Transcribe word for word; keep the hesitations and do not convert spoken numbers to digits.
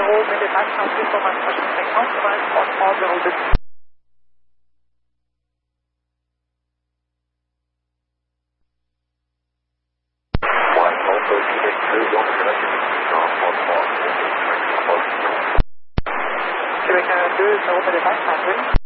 zéro, mettez pas trente-huit pour ma prochaine fréquence, vingt-trois trois zéro deux. Québec un deux, zéro, mettez pas trente-huit.